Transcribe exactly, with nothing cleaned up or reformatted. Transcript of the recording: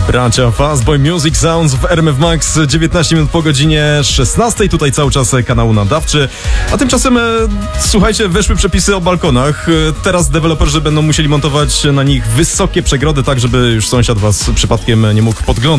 Bracia Fastboy Music Sounds w R M F Max, dziewiętnaście minut po godzinie szesnastej. Tutaj cały czas kanał nadawczy. A tymczasem, e, słuchajcie, weszły przepisy o balkonach. E, teraz deweloperzy będą musieli montować na nich wysokie przegrody, tak żeby już sąsiad was przypadkiem nie mógł podglądać.